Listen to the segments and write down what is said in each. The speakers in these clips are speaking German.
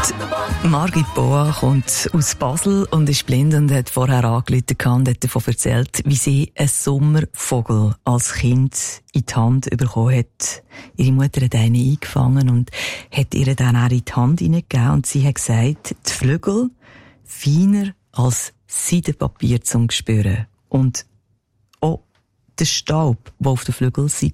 Margit Boa kommt aus Basel und ist blind und hat vorher angerufen und hat davon erzählt, wie sie einen Sommervogel als Kind in die Hand bekommen hat. Ihre Mutter hat einen eingefangen und hat ihr dann auch in die Hand hineingegeben und sie hat gesagt, die Flügel feiner als Seidenpapier zum Spüren. Und auch der Staub, der auf den Flügeln sei,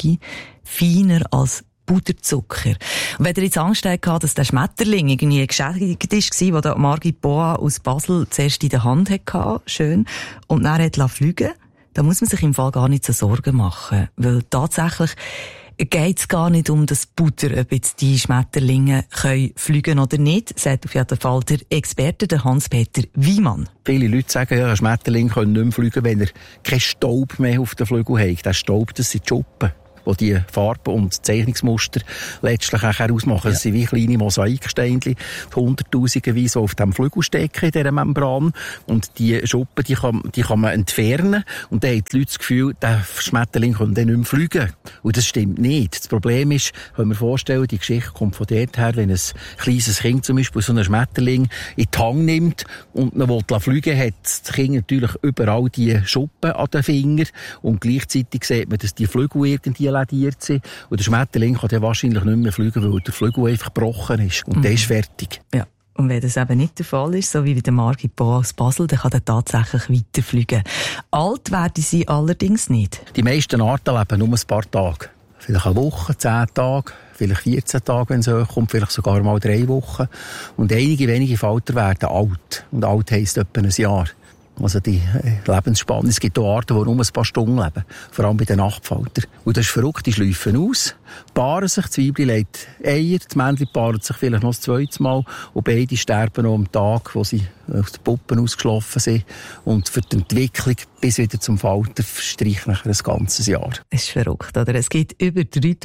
feiner als Puderzucker. Und wenn ihr jetzt Angst hatte, dass der Schmetterling irgendwie geschädigt war, den Margit Boa aus Basel zuerst in der Hand hatte, schön, und dann hat fliegen, dann muss man sich im Fall gar nicht so Sorgen machen. Weil tatsächlich geht es gar nicht um das Puder, ob jetzt die Schmetterlinge können fliegen oder nicht, sagt auf jeden Fall der Experte, der Hans-Peter Wiemann. Viele Leute sagen, ja, ein Schmetterling kann nicht mehr fliegen, wenn er keinen Staub mehr auf den Flügel hat. Der Staub, das sind die Schuppen, die die Farben und Zeichnungsmuster letztlich auch ausmachen. Ja. Das sind wie kleine Mosaiksteinchen, hunderttausenderweise auf dem Flügel stecken, in dieser Membran. Und die Schuppen, die kann man entfernen. Und dann haben die Leute das Gefühl, der Schmetterling kann dann nicht mehr fliegen. Und das stimmt nicht. Das Problem ist, können wir vorstellen, die Geschichte kommt von dort her, wenn ein kleines Kind zum Beispiel so einen Schmetterling in die Hand nimmt und man will fliegen, hat das Kind natürlich überall die Schuppen an den Fingern. Und gleichzeitig sieht man, dass die Flügel irgendwie lediert sind. Und der Schmetterling kann dann wahrscheinlich nicht mehr fliegen, weil der Flügel einfach gebrochen ist. Und der ist fertig. Ja. Und wenn das eben nicht der Fall ist, so wie bei der Margit Boa aus Basel, dann kann er tatsächlich weiterfliegen. Alt werden sie allerdings nicht. Die meisten Arten leben nur ein paar Tage. Vielleicht eine Woche, 10 Tage, vielleicht 14 Tage, wenn es hochkommt, vielleicht sogar mal 3 Wochen. Und wenige Falter werden alt. Und alt heisst etwa ein Jahr. Also die Lebensspanne. Es gibt auch Arten, die nur ein paar Stunden leben. Vor allem bei den Nachtfaltern. Und das ist verrückt, die schlüpfen aus, paaren sich, die Zwiebel legt Eier, die Männchen paaren sich vielleicht noch das zweite Mal und beide sterben noch am Tag, wo sie aus den Puppen ausgeschlafen sind. Und für die Entwicklung bis wieder zum Falter verstreicht nachher ein ganzes Jahr. Es ist verrückt, oder? Es gibt über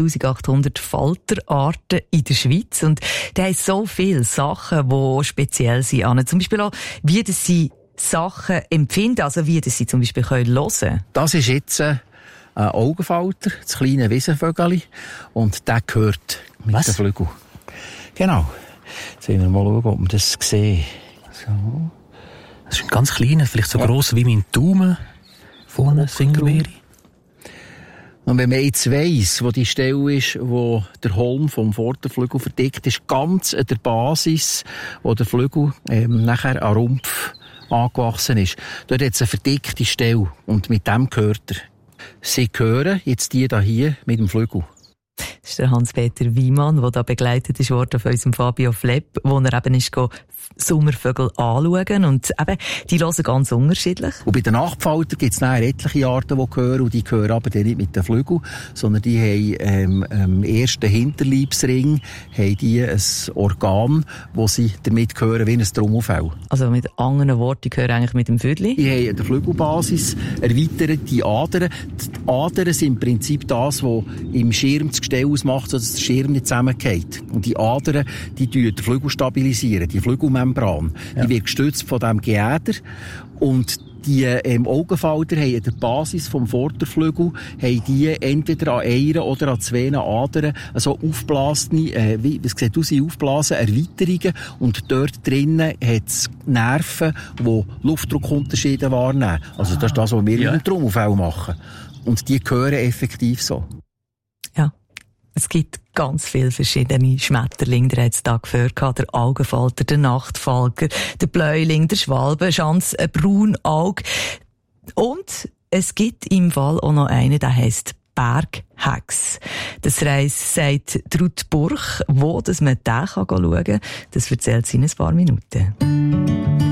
3800 Falterarten in der Schweiz und da haben so viele Sachen, die speziell sind. Zum Beispiel auch, wie das sie Sachen empfinden, also wie das sie zum Beispiel hören können. Das ist jetzt ein Augenfalter, das kleine Wiesenvögeli, und der gehört mit den Flügeln. Genau. Jetzt wollen wir mal schauen, ob wir das sehen. So. Das ist ein ganz kleiner, vielleicht so gross wie mein Daumen vorne, das Fingerbeere. Und wenn man jetzt weiss, wo die Stelle ist, wo der Holm vom Vorderflügel verdickt ist, ganz an der Basis, wo der Flügel nachher am Rumpf angewachsen ist. Dort hat es eine verdickte Stelle und mit dem gehört er. Sie hören jetzt die hier mit dem Flügel. Das ist der Hans-Peter Wiemann, der da begleitet ist worden von unserem Fabio Flepp, wo er eben ist Sommervögel anschauen und eben, die hören ganz unterschiedlich. Und bei den Nachtfaltern gibt es etliche Arten, die hören, und die hören aber nicht mit den Flügeln, sondern die haben am ersten Hinterleibsring haben die ein Organ, wo sie damit hören wie ein Trommelfell. Also mit anderen Worten, die hören eigentlich mit dem Vögel? Die haben an der Flügelbasis erweitert die Adern. Die Adern sind im Prinzip das, was im Schirm das Gestell ausmacht, sodass der Schirm nicht zusammengeht. Und die Adern, die den Flügel stabilisieren, die Flügelmembran. Ja. Die wird gestützt von diesem Geäder. Und die Augenfalter haben an der Basis vom Vorderflügel haben die entweder an einer oder an 2 Adern so aufblasene, wie sieht aus, aufblasen Erweiterungen, und dort drinnen hat es Nerven, die Luftdruckunterschiede wahrnehmen. Also das ist das, was wir in einem Trommelfell machen. Und die hören effektiv so. Ja. Es gibt ganz viele verschiedene Schmetterlinge. Der hat es da gehört, der Augenfalter, der Nachtfalter, der Bläuling, der Schwalbenschanz, ein Braunaug. Und es gibt im Fall auch noch einen, der heisst Berghex. Das sagt Ruth Burch, wo dass man den schauen kann. Das erzählt sie in ein paar Minuten.